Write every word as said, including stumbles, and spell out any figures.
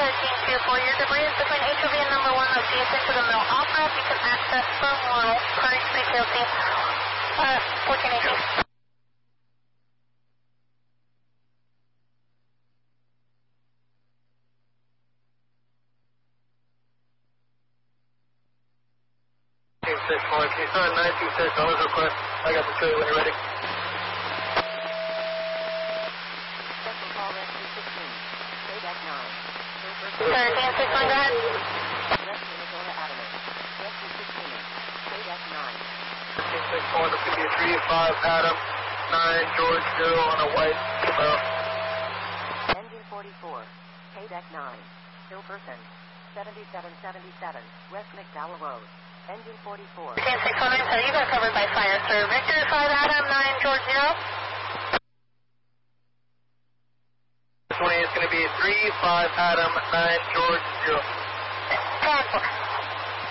thirteen two four, your debris is between H O V and number one adjacent to the mill off ramp. You can access from Laurel, current frequency, uh, fourteen eighteen. six one, can you start nine two six, I'll request. I got the trailer when you're ready. Special call rescue sixteen, Kodak nine. thirteen six one, go ahead. Rescue Minnesota Avenue. Rescue sixteen, Kodak nine. thirteen six one, this could be a three five Adam, nine George zero on a white email. Engine forty-four, Kodak nine. Still person, seventy-seven seventy-seven, West McDowell Road. Engine forty-four. thirteen six one nine, sir, you got covered by fire, sir. Victor five Adam, nine George zero. This one is going to be three five Adam, nine George zero. ten four.